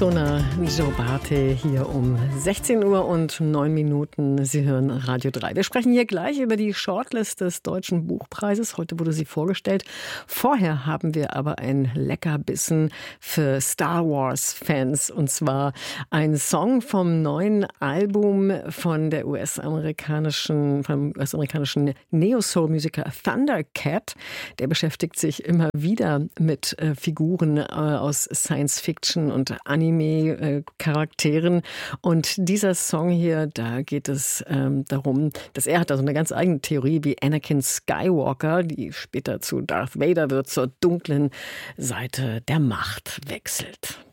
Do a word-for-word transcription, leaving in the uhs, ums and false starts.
Sona Joe Barte hier um sechzehn Uhr und neun Minuten. Sie hören Radio drei. Wir sprechen hier gleich über die Shortlist des Deutschen Buchpreises. Heute wurde sie vorgestellt. Vorher haben wir aber ein Leckerbissen für Star Wars-Fans. Und zwar ein Song vom neuen Album von der U S-amerikanischen, vom U S-amerikanischen Neo-Soul-Musiker Thundercat. Der beschäftigt sich immer wieder mit äh, Figuren äh, aus Science-Fiction und Anime-Charakteren. Und dieser Song hier, da geht es ähm, darum, dass er hat da so eine ganz eigene Theorie, wie Anakin Skywalker, die später zu Darth Vader wird, zur dunklen Seite der Macht wechselt.